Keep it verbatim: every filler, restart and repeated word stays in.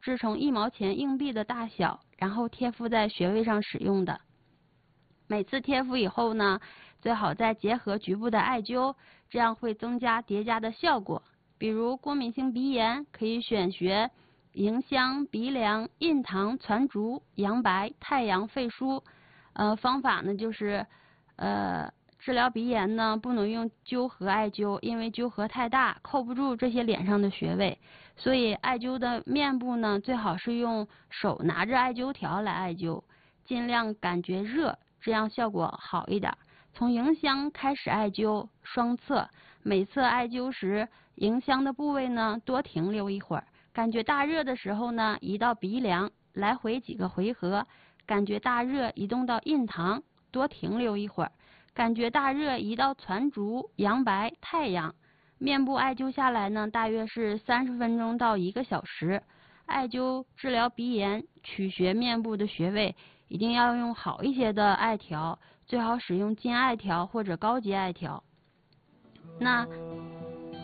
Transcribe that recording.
制成一毛钱硬币的大小，然后贴敷在穴位上使用的。每次贴敷以后呢，最好再结合局部的艾灸，这样会增加叠加的效果。比如过敏性鼻炎，可以选穴迎香、鼻梁、印堂、攒竹、阳白、太阳、肺腧。呃，方法呢就是，呃，治疗鼻炎呢不能用灸和艾灸，因为灸和太大，扣不住这些脸上的穴位。所以艾灸的面部呢，最好是用手拿着艾灸条来艾灸，尽量感觉热，这样效果好一点。从迎香开始艾灸，双侧，每次艾灸时，迎香的部位呢多停留一会儿，感觉大热的时候呢，移到鼻梁，来回几个回合。感觉大热移动到印堂，多停留一会儿；感觉大热移到攒竹、阳白、太阳。面部艾灸下来呢，大约是三十分钟到一个小时。艾灸治疗鼻炎，取穴面部的穴位，一定要用好一些的艾条，最好使用金艾条或者高级艾条。那